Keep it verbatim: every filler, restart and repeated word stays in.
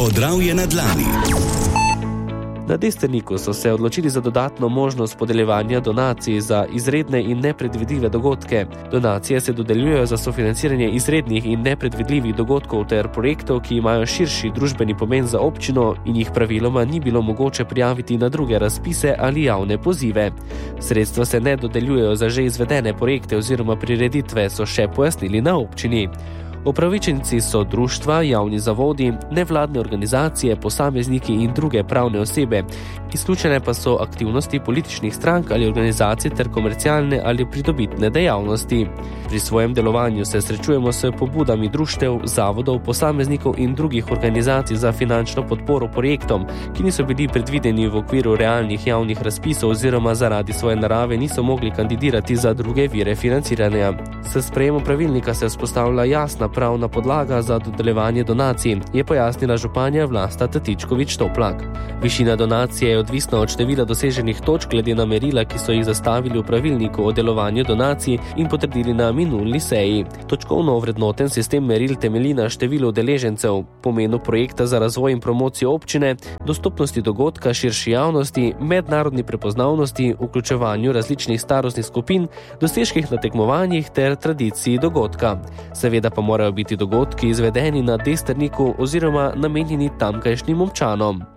Podravje na dlani. Na Destrniku so se odločili za dodatno možnost podeljevanja donacij za izredne in nepredvidljive dogodke. Donacije se dodeljujejo za sofinanciranje izrednih in nepredvidljivih dogodkov ter projektov, ki imajo širši družbeni pomen za občino in jih praviloma ni bilo mogoče prijaviti na druge razpise ali javne pozive. Sredstva se ne dodeljujejo za že izvedene projekte oziroma prireditve, so še pojasnili na občini. Upravičenci so društva, javni zavodi, nevladne organizacije, posamezniki in druge pravne osebe. Izključene pa so aktivnosti političnih strank ali organizacij ter komercialne ali pridobitne dejavnosti. Pri svojem delovanju se srečujemo s pobudami društev, zavodov, posameznikov in drugih organizacij za finančno podporo projektom, ki niso bili predvideni v okviru realnih javnih razpisov oziroma zaradi svoje narave niso mogli kandidirati za druge vire financiranja. S sprejemom pravilnika se vzpostavlja jasna pravna podlaga za dodeljevanje donacij, je pojasnila županja Vlasta Tatičkovič-Toplak. Višina donacije je odvisna od števila doseženih točk glede na merila, ki so jih zastavili v pravilniku o delovanju donacij in potrdili na minuli seji. Točkovno vrednoten sistem meril temelji na številu udeležencev, pomenu projekta za razvoj in promocijo občine, dostopnosti dogodka širši javnosti, mednarodni prepoznavnosti, vključevanju različnih starostnih skupin, dosežkih na tekmovanjih ter tradiciji dogodka. Seveda pa morajo biti dogodki izvedeni na Destrniku oziroma namenjeni tamkajšnjim občanom.